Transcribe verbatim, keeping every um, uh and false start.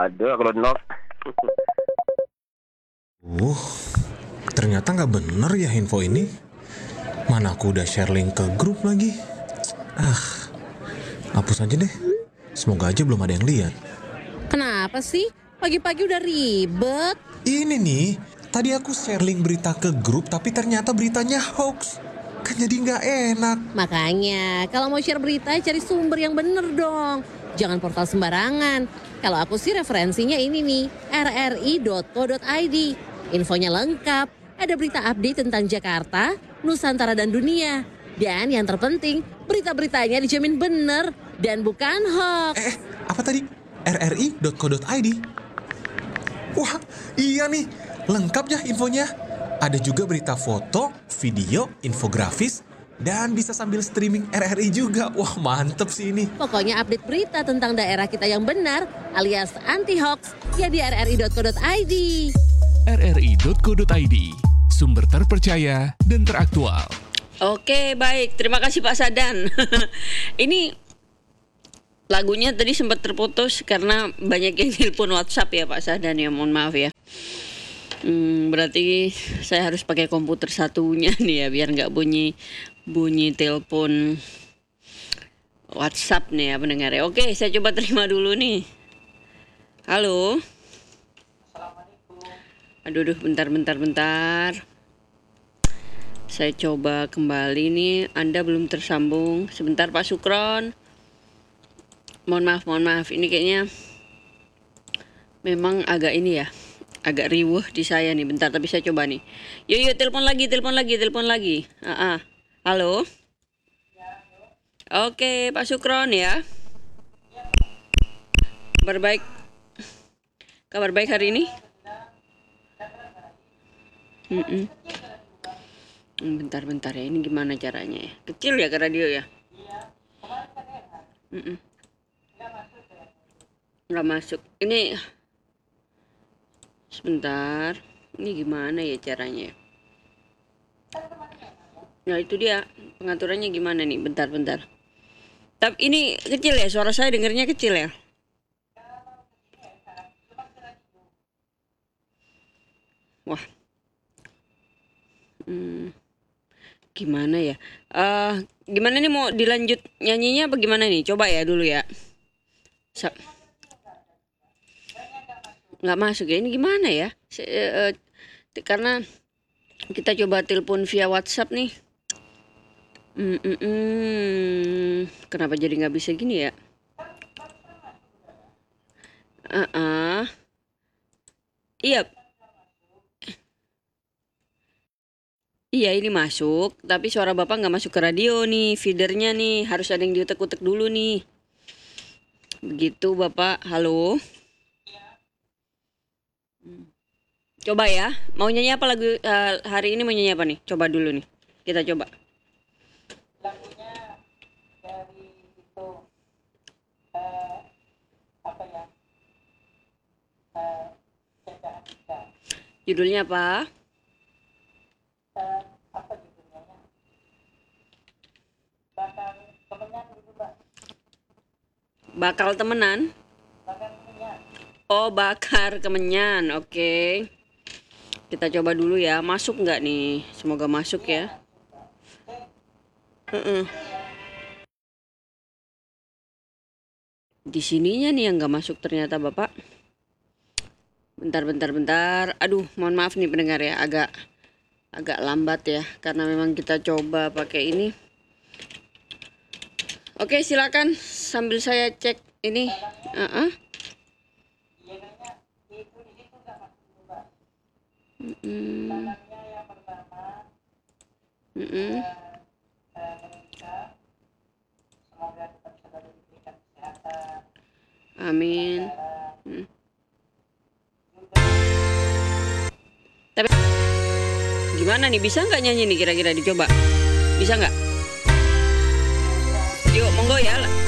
Waduh, kalau nol. Uh, ternyata nggak bener ya info ini. Mana aku udah share link ke grup lagi. Ah, hapus aja deh. Semoga aja belum ada yang lihat. Kenapa sih? Pagi-pagi udah ribet. Ini nih, tadi aku share link berita ke grup tapi ternyata beritanya hoax. Kan jadi nggak enak. Makanya, kalau mau share berita, cari sumber yang bener dong. Jangan portal sembarangan. Kalau aku sih referensinya ini nih, r r i dot co dot i d. Infonya lengkap, ada berita update tentang Jakarta, Nusantara dan dunia. Dan yang terpenting, berita-beritanya dijamin bener dan bukan hoax. Eh, eh, apa tadi? r r i dot co dot i d. Wah, iya nih, lengkap ya infonya. Ada juga berita foto, video, infografis, dan bisa sambil streaming R R I juga. Wah, mantep sih ini. Pokoknya update berita tentang daerah kita yang benar alias anti-hoax ya di r r i dot co dot i d. r r i dot co dot i d, sumber terpercaya dan teraktual. Oke, baik. Terima kasih Pak Sadan. Ini lagunya tadi sempat terputus karena banyak yang telepon WhatsApp ya Pak Sadan ya, mohon maaf ya. Hmm, berarti saya harus pakai komputer satunya nih ya biar nggak bunyi bunyi telepon WhatsApp nih ya pendengar ya. Oke, saya coba terima dulu nih. Halo. Aduh, aduh, bentar, bentar, bentar. Saya coba kembali nih. Anda belum tersambung. Sebentar Pak Sukron. Mohon maaf, mohon maaf. Ini kayaknya memang agak ini ya. Agak riuh di saya nih. Bentar, tapi saya coba nih. Yuk, yuk, telepon lagi, telepon lagi, telepon lagi. Uh-uh. Halo? Oke, Pak Sukron ya. Kabar baik. Kabar baik hari ini? Mm-mm. Bentar, bentar ya. Ini gimana caranya ya? Kecil ya ke radio ya? Mm-mm. Nggak masuk. Ini... Sebentar, ini gimana ya caranya? Nah itu dia, pengaturannya gimana nih? Bentar, bentar. Tapi ini kecil ya, suara saya dengarnya kecil ya? Wah, hmm, gimana ya? Uh, gimana nih mau dilanjut nyanyinya apa gimana nih? Coba ya dulu ya. Sa nggak masuk ya, ini gimana ya? Se uh, karena kita coba telepon via WhatsApp nih. Mm -mm -mm. Kenapa jadi nggak bisa gini ya? Uh -uh. Iya. Iya ini masuk, tapi suara Bapak nggak masuk ke radio nih, feedernya nih, harus ada yang diutek-utek dulu nih. Begitu Bapak, halo. Coba ya, mau nyanyi apa lagu uh, hari ini, mau nyanyi apa nih? Coba dulu nih, kita coba. Lagunya dari itu uh, apa ya? Uh, Judulnya apa? Uh, apa judulnya? Bakal temenan gitu Mbak. Bakal temenan? Bakal temenan. Oh, bakar kemenyan, oke. Okay. Kita coba dulu ya, masuk nggak nih? Semoga masuk ya. Uh -uh. Di sininya nih yang nggak masuk ternyata Bapak. Bentar, bentar, bentar. Aduh, mohon maaf nih pendengar ya, agak agak lambat ya, karena memang kita coba pakai ini. Oke, silakan sambil saya cek ini. Uh -uh. Mm-mm. Mm-mm. Amin. Mm. Tapi gimana nih, bisa nggak nyanyi nih kira-kira, dicoba? Bisa nggak? Yuk, monggo ya.